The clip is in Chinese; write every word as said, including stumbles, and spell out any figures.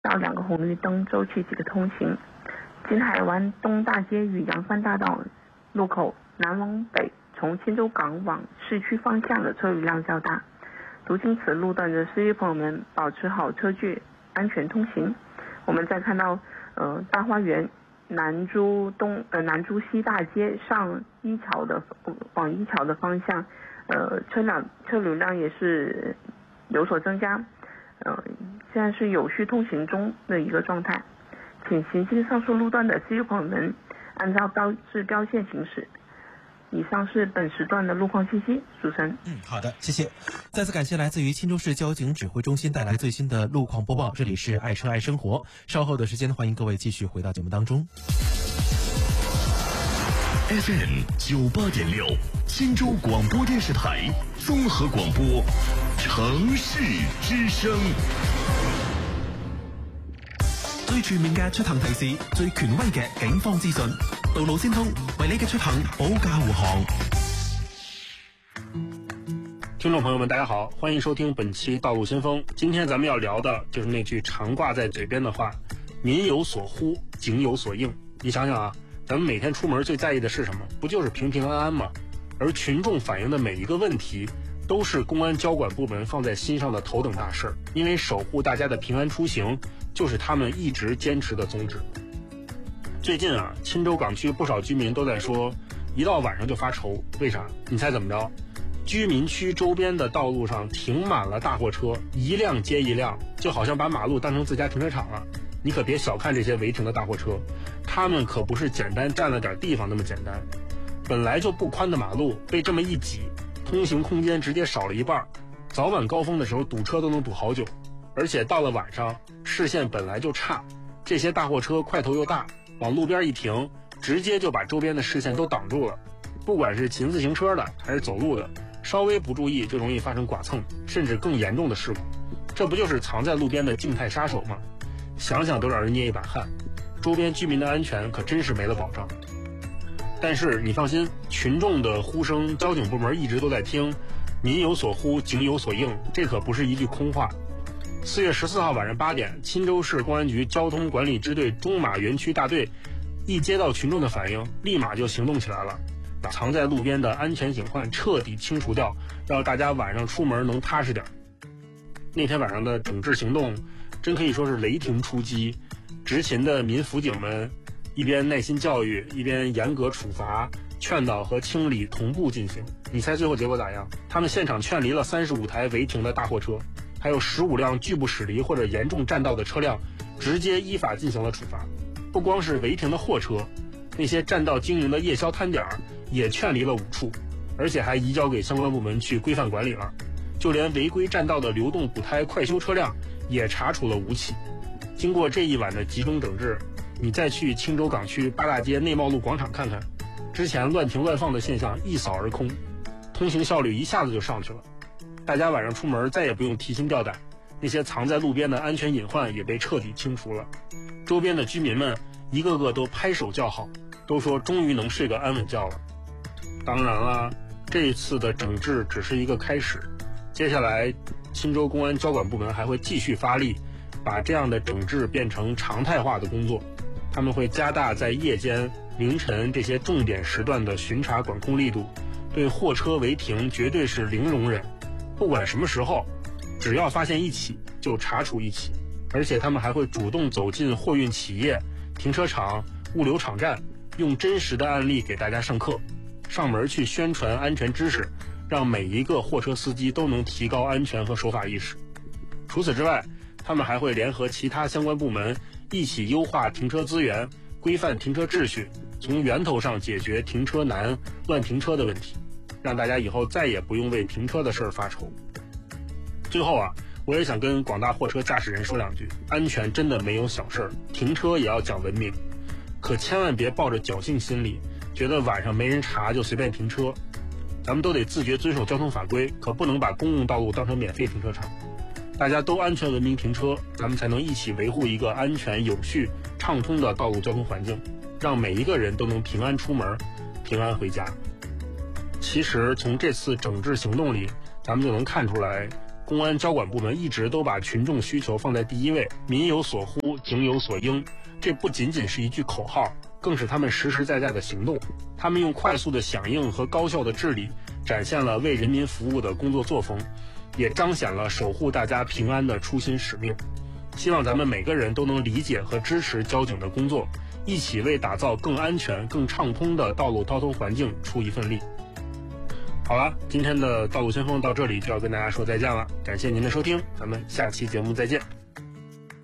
到两个红绿灯周期即可通行。金海湾东大街与扬帆大道路口南往北，从钦州港往市区方向的车流量较大。途经此路段的司机朋友们保持好车距，安全通行。我们再看到，呃，大花园南珠东呃南珠西大街上一桥的往一桥的方向，呃，车辆车流量也是有所增加，呃，现在是有序通行中的一个状态。请行经上述路段的司机朋友们按照标志标线行驶。以上是本时段的路况信息，主持人。 嗯，好的，谢谢。再次感谢来自于钦州市交警指挥中心带来最新的路况播报。这里是爱车爱生活，稍后的时间欢迎各位继续回到节目当中。 F M 九八点六，钦州广播电视台综合广播，城市之声。 最全面嘅出行提示，最權威嘅警方資訊，道路先通，為你嘅出行保駕護航。 听众朋友们，大家好，欢迎收听本期道路先锋。今天咱们要聊的就是那句常挂在嘴边的话：民有所呼，警有所应。你想想啊，咱们每天出门最在意的是什么？不就是平平安安吗？而群众反映的每一个问题，都是公安交管部门放在心上的头等大事，因为守护大家的平安出行就是他们一直坚持的宗旨。最近啊，钦州港区不少居民都在说，一到晚上就发愁。为啥？你猜怎么着？居民区周边的道路上停满了大货车，一辆接一辆，就好像把马路当成自家停车场了。你可别小看这些违停的大货车，他们可不是简单占了点地方那么简单。本来就不宽的马路被这么一挤，通行空间直接少了一半，早晚高峰的时候堵车都能堵好久。而且到了晚上，视线本来就差，这些大货车块头又大，往路边一停，直接就把周边的视线都挡住了。不管是骑自行车的还是走路的，稍微不注意就容易发生剐蹭，甚至更严重的事故。这不就是藏在路边的静态杀手吗？想想都让人捏一把汗。周边居民的安全可真是没了保障。但是你放心，群众的呼声，交警部门一直都在听，民有所呼，警有所应，这可不是一句空话。四月十四号晚上八点，钦州市公安局交通管理支队中马园区大队一接到群众的反映，立马就行动起来了，把藏在路边的安全隐患彻底清除掉，让大家晚上出门能踏实点。那天晚上的整治行动真可以说是雷霆出击，执勤的民辅警们一边耐心教育，一边严格处罚，劝导和清理同步进行。你猜最后结果咋样？他们现场劝离了三十五台违停的大货车，还有十五辆拒不驶离或者严重占道的车辆，直接依法进行了处罚。不光是违停的货车，那些占道经营的夜宵摊点也劝离了五处，而且还移交给相关部门去规范管理了。就连违规占道的流动补胎快修车辆也查处了五起。经过这一晚的集中整治，你再去钦州港区八大街内贸路广场看看，之前乱停乱放的现象一扫而空，通行效率一下子就上去了。大家晚上出门再也不用提心吊胆，那些藏在路边的安全隐患也被彻底清除了。周边的居民们一个个都拍手叫好，都说终于能睡个安稳觉了。当然啦，这一次的整治只是一个开始，接下来钦州公安交管部门还会继续发力，把这样的整治变成常态化的工作。他们会加大在夜间、凌晨这些重点时段的巡查管控力度，对货车违停绝对是零容忍，不管什么时候，只要发现一起就查处一起。而且他们还会主动走进货运企业、停车场、物流场站，用真实的案例给大家上课，上门去宣传安全知识，让每一个货车司机都能提高安全和守法意识。除此之外，他们还会联合其他相关部门一起优化停车资源，规范停车秩序，从源头上解决停车难、乱停车的问题，让大家以后再也不用为停车的事儿发愁。最后啊，我也想跟广大货车驾驶人说两句，安全真的没有小事儿，停车也要讲文明，可千万别抱着侥幸心理，觉得晚上没人查就随便停车。咱们都得自觉遵守交通法规，可不能把公共道路当成免费停车场。大家都安全文明停车，咱们才能一起维护一个安全有序畅通的道路交通环境，让每一个人都能平安出门，平安回家。其实从这次整治行动里，咱们就能看出来， 公安交管部门一直都把群众需求放在第一位，民有所呼，警有所应，这不仅仅是一句口号，更是他们实实在在的行动。他们用快速的响应和高效的治理，展现了为人民服务的工作作风，也彰显了守护大家平安的初心使命。希望咱们每个人都能理解和支持交警的工作，一起为打造更安全、更畅通的道路交通环境出一份力。好了，今天的道路先锋到这里就要跟大家说再见了，感谢您的收听，咱们下期节目再见。